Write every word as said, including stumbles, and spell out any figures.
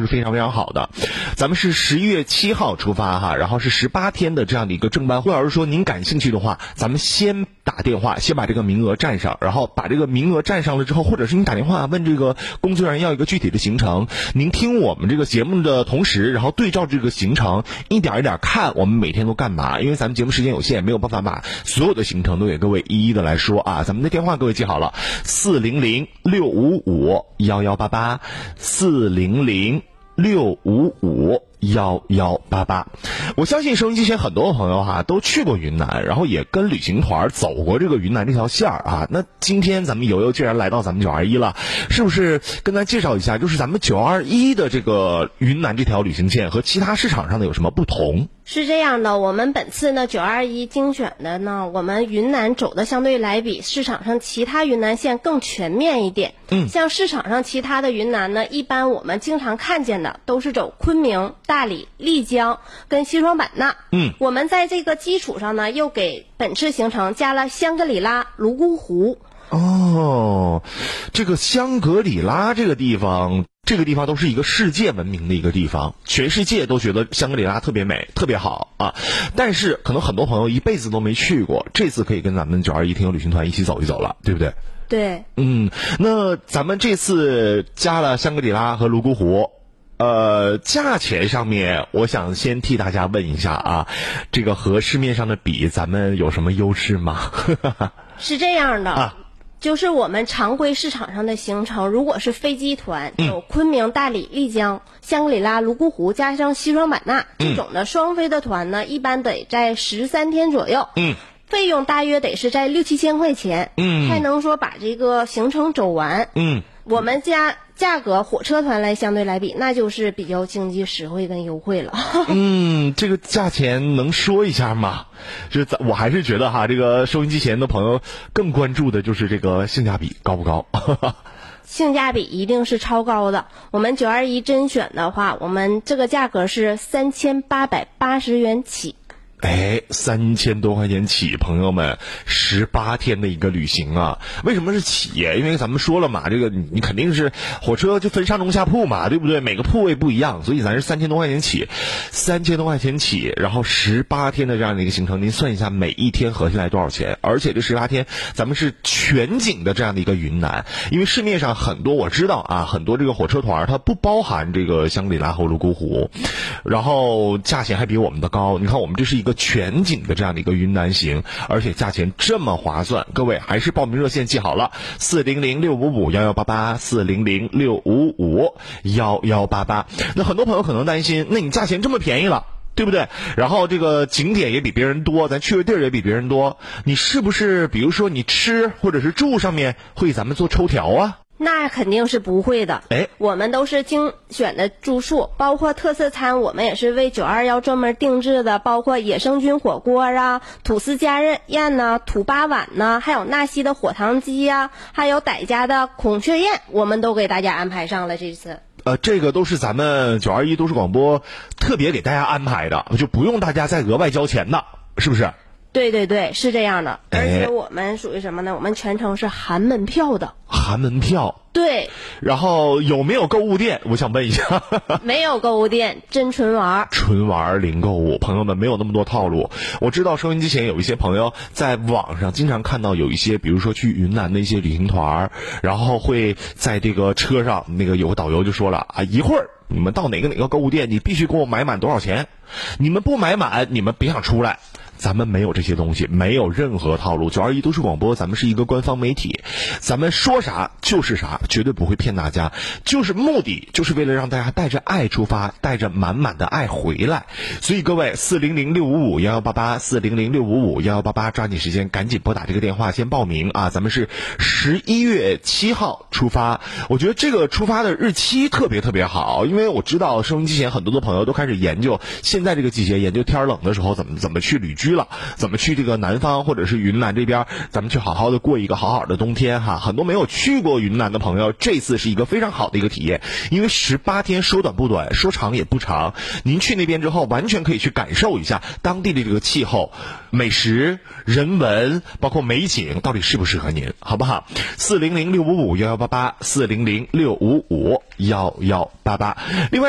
是非常非常好的。咱们是十一月七号出发哈，然后是十八天的这样的一个正班。要是说您感兴趣的话，咱们先打电话，先把这个名额占上，然后把这个名额占上了之后，或者是你打电话问这个工作人员要一个具体的行程，您听我们这个节目的同时，然后对照这个行程一点一点看我们每天都干嘛，因为咱们节目时间有限，没有办法把所有的行程都给各位一一的来说啊。咱们的电话各位记好了，四零零六五五幺幺八八，四零零六五五幺幺八八。我相信收音机前很多朋友哈、啊、都去过云南，然后也跟旅行团走过这个云南这条线儿啊。那今天咱们悠悠既然来到咱们九二一了，是不是跟咱介绍一下，就是咱们九二一的这个云南这条旅行线和其他市场上的有什么不同？ 是这样的，我们本次呢九二一精选的呢，我们云南走的相对来比市场上其他云南线更全面一点。嗯，像市场上其他的云南呢，一般我们经常看见的都是走昆明、大理、丽江跟西双版纳。嗯，我们在这个基础上呢，又给本次行程加了香格里拉、泸沽湖。 哦，这个香格里拉这个地方，这个地方都是一个世界闻名的一个地方，全世界都觉得香格里拉特别美，特别好啊。但是可能很多朋友一辈子都没去过，这次可以跟咱们九二一听友旅行团一起走一走了，对不对？ 对。 嗯，那咱们这次加了香格里拉和泸沽湖。呃，价钱上面，我想先替大家问一下啊，这个和市面上的比，咱们有什么优势吗？ 是这样的啊， 就是我们常规市场上的行程，如果是飞机团，有昆明、大理、丽江、香格里拉、泸沽湖，加上西双版纳这种的双飞的团呢，一般得在十三天左右。嗯。费用大约得是在六七千块钱，嗯，才能说把这个行程走完。嗯，我们家价格火车团来相对来比，那就是比较经济实惠跟优惠了。 嗯，这个价钱能说一下吗？就是咱我还是觉得哈，这个收音机前的朋友更关注的就是这个性价比高不高。 性价比一定是超高的。我们九二一甄选的话，我们这个价格是三千八百八十元起。 哎，三千多块钱起，朋友们，十八天的一个旅行啊！为什么是起？因为咱们说了嘛，这个你你肯定是火车就分上中下铺嘛，对不对？每个铺位不一样，所以咱是三千多块钱起，三千多块钱起，然后十八天的这样的一个行程，您算一下每一天合下来多少钱？而且这十八天咱们是全景的这样的一个云南，因为市面上很多我知道啊，很多这个火车团它不包含这个香格里拉和泸沽湖，然后价钱还比我们的高。你看我们这是一个全景的这样的一个云南行，而且价钱这么划算，各位还是报名热线记好了，四零零六五五幺幺八八，四零零六五五幺幺八八。那很多朋友可能担心，那你价钱这么便宜了，对不对？然后这个景点也比别人多，咱去的地儿也比别人多，你是不是比如说你吃或者是住上面会给咱们做抽条啊？ 那肯定是不会的。哎，我们都是精选的住宿，包括特色餐，我们也是为九二一专门定制的，包括野生菌火锅啊、吐司家宴呐、土八碗呐，还有纳西的火塘鸡呀、啊，还有傣家的孔雀宴，我们都给大家安排上了这次。 呃，这个都是咱们九二一都市广播特别给大家安排的，就不用大家再额外交钱的，是不是？ 对对对，是这样的。而且我们属于什么呢？我们全程是含门票的。 含门票。 对。 然后有没有购物店？我想问一下。 没有购物店，真纯玩。 纯玩零购物，朋友们没有那么多套路。我知道收音机前有一些朋友在网上经常看到有一些，比如说去云南的一些旅行团，然后会在这个车上，那个有个导游就说了啊，一会儿你们到哪个哪个购物店，你必须给我买满多少钱，你们不买满，你们别想出来。咱们没有这些东西，没有任何套路。九二一都市广播，咱们是一个官方媒体，咱们说啥就是啥，绝对不会骗大家。就是目的就是为了让大家带着爱出发，带着满满的爱回来。所以各位，四零零六五五幺幺八八，四零零六五五幺幺八八，抓紧时间，赶紧拨打这个电话，先报名啊！咱们是十一月七号出发，我觉得这个出发的日期特别特别好，因为我知道收音机前很多的朋友都开始研究，现在这个季节研究天冷的时候怎么怎么去旅居了，怎么去这个南方或者是云南这边，咱们去好好的过一个好好的冬天哈。很多没有去过云南的朋友，这次是一个非常好的一个体验，因为十八天说短不短，说长也不长。您去那边之后，完全可以去感受一下当地的这个气候、美食、人文，包括美景，到底适不适合您，好不好？四零零六五五幺幺八八，四零零六五五幺幺八八。另外。